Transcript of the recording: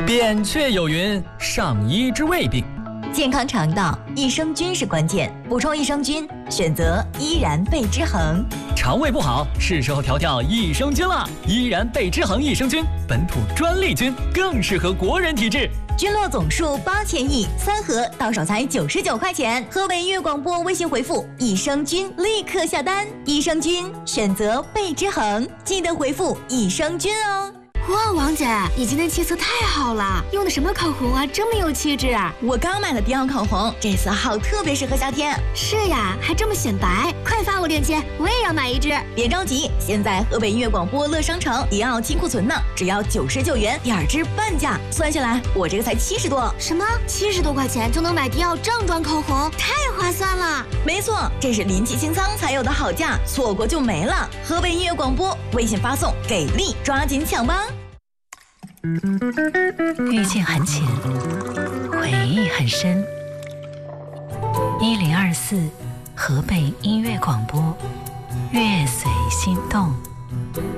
扁鹊有云：上医治未病。 健康肠道，益生菌是关键。补充益生菌，选择依然贝之恒。 肠胃不好，是时候调调益生菌了。依然贝之恒益生菌，本土专利菌，更适合国人体质。 菌落总数8000亿，3盒到手才99块钱。河北音乐广播微信回复“益生菌”立刻下单。益生菌选择贝之恒，记得回复益生菌哦。 哇，王姐，你今天气色太好了，用的什么口红啊，这么有气质啊！ 我刚买了迪奥口红，这色号特别适合夏天。 是呀，还这么显白，快发我链接，我也要买一支。 别着急，现在河北音乐广播乐商城迪奥金库存呢，只要99元，2支半价，算下来我这个才70多。 什么？70多块钱就能买迪奥正装口红，太划算了！ 没错，这是临期清仓才有的好价，错过就没了。河北音乐广播微信发送给力，抓紧抢吧！ 遇见很浅，回忆很深。1024河北音乐广播，乐随心动。